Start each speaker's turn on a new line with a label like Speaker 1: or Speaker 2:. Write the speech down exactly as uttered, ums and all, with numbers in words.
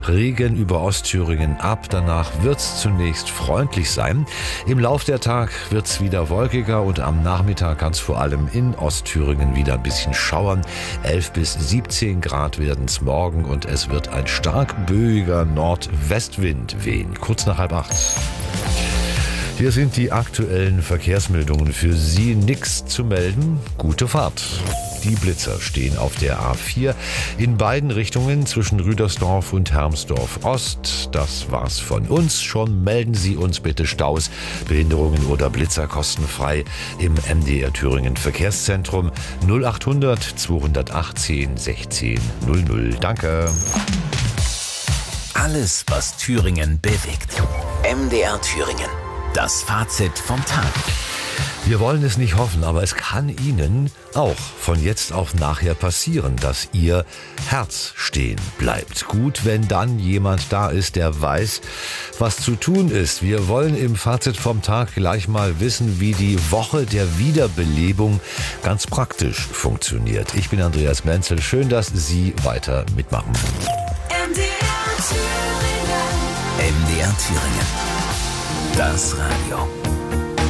Speaker 1: Regen über Ostthüringen ab, danach wird's zunächst freundlich sein. Im Lauf der Tag wird's wieder wolkiger und am Nachmittag kann's vor allem in Ostthüringen wieder ein bisschen schauern. elf bis siebzehn Grad werden's morgen und es wird ein stark böiger Nordwestwind wehen. Kurz nach halb acht. Hier sind die aktuellen Verkehrsmeldungen für Sie. Nix zu melden. Gute Fahrt. Die Blitzer stehen auf der A vier in beiden Richtungen zwischen Rüdersdorf und Hermsdorf Ost. Das war's von uns. Schon melden Sie uns bitte Staus, Behinderungen oder Blitzer kostenfrei im M D R Thüringen Verkehrszentrum null achthundert zweihundertachtzehn sechzehn null null. Danke.
Speaker 2: Alles, was Thüringen bewegt. M D R Thüringen. Das Fazit vom Tag.
Speaker 1: Wir wollen es nicht hoffen, aber es kann Ihnen auch von jetzt auf nachher passieren, dass Ihr Herz stehen bleibt. Gut, wenn dann jemand da ist, der weiß, was zu tun ist. Wir wollen im Fazit vom Tag gleich mal wissen, wie die Woche der Wiederbelebung ganz praktisch funktioniert. Ich bin Andreas Menzel. Schön, dass Sie weiter mitmachen.
Speaker 3: M D R Thüringen.
Speaker 2: M D R Thüringen. Das Radio.